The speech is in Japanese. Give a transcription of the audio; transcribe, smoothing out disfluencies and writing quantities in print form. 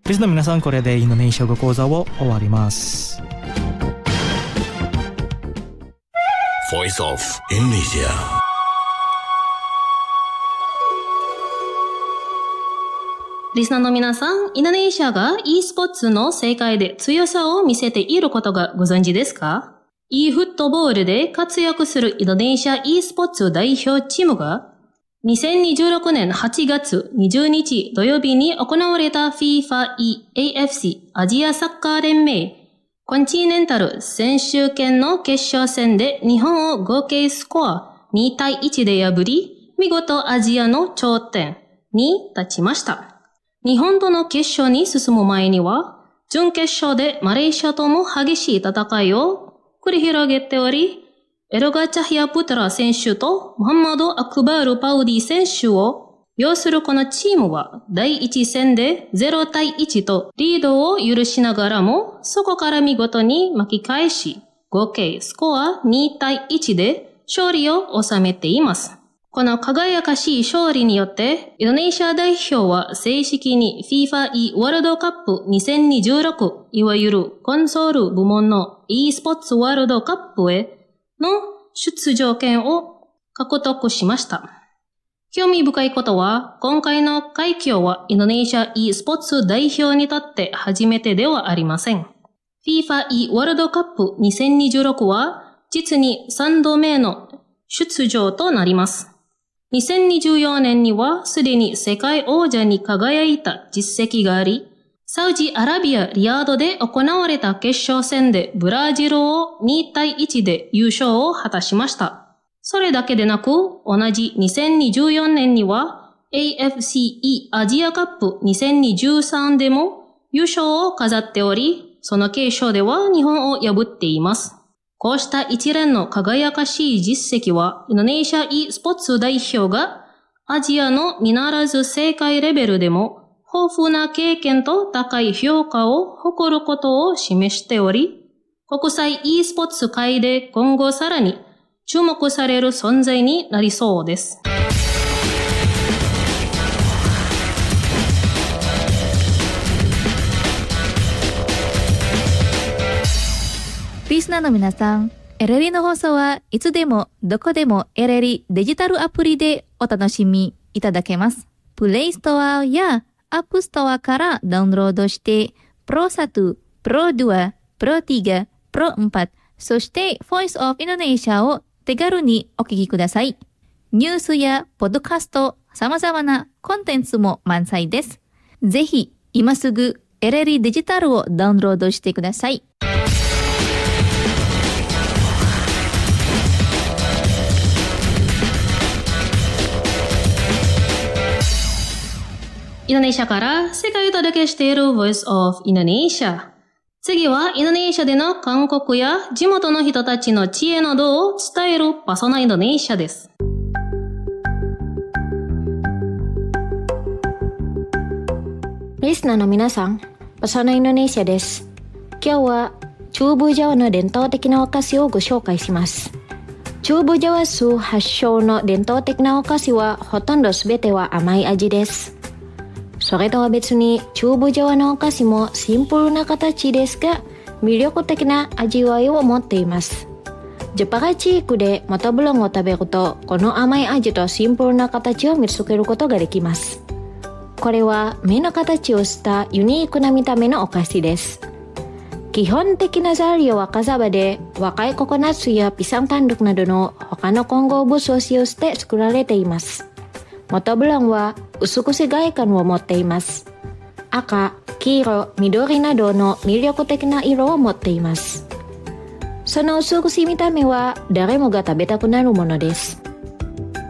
リスナーの皆さん、これでインドネシア語講座を終わります。 Voice of Indonesia。 リスナーの皆さん、インドネシアが e スポーツの世界で強さを見せていることがご存知ですか？ e フットボールで活躍するインドネシア e スポーツ代表チームが2026年8月20日土曜日に行われた FIFA EAFC アジアサッカー連盟コンチネンタル選手権の決勝戦で日本を合計スコア2対1で破り、見事アジアの頂点に立ちました。日本との決勝に進む前には、準決勝でマレーシアとも激しい戦いを繰り広げており、エルガチャヒアプトラ選手とモハンマド・アクバール・パウディ選手を擁するこのチームは第1戦で0対1とリードを許しながらもそこから見事に巻き返し合計スコア2対1で勝利を収めています。この輝かしい勝利によってインドネシア代表は正式に FIFA E ワールドカップ2026いわゆるコンソール部門の e スポーツワールドカップへの出場権を獲得しました。興味深いことは、今回の快挙はインドネシア e スポーツ代表にとって初めてではありません。FIFA E ワールドカップ2026は実に3度目の出場となります。2024年にはすでに世界王者に輝いた実績があり、サウジアラビア・リヤードで行われた決勝戦でブラジルを2対1で優勝を果たしました。それだけでなく、同じ2024年には AFCE アジアカップ2023でも優勝を飾っており、その継承では日本を破っています。こうした一連の輝かしい実績は、インドネシア e スポーツ代表がアジアのみならず世界レベルでも豊富な経験と高い評価を誇ることを示しており、国際 e スポーツ界で今後さらに注目される存在になりそうです。 リスナーの皆さん、エレリの放送はいつでもどこでもエレリデジタルアプリでお楽しみいただけます。プレイストアやアップストアからダウンロードして、Pro 1、Pro 2、Pro 3、Pro 4、そして Voice of Indonesia を手軽にお聞きください。ニュースやポッドキャスト、様々なコンテンツも満載です。ぜひ、今すぐエレリデジタルをダウンロードしてください。 インドネシアから世界をお届けしている Voice of Indonesia。次はインドネシアでの韓国や地元の人たちの知恵などを伝えるパソナインドネシアです。 リスナーの皆さん、パソナインドネシアです。今日は中部ジャワの伝統的なお菓子をご紹介します。中部ジャワ州発祥の伝統的なお菓子はほとんどすべては甘い味です。それとは別に中部ジャワのお菓子もシンプルな形ですが魅力的な味わいを持っています。ジャパラ地域でモトブロンを食べるとこの甘い味とシンプルな形を見つけることができます。これは目の形をしたユニークな見た目のお菓子です。基本的な材料はカサバで若いココナッツやピサン単独などの他の混合物を使用して作られています。モトブロンは薄く外観を持っています。赤、黄色、緑などの魅力的な色を持っています。その薄く見た目は誰もが食べたくなるものです。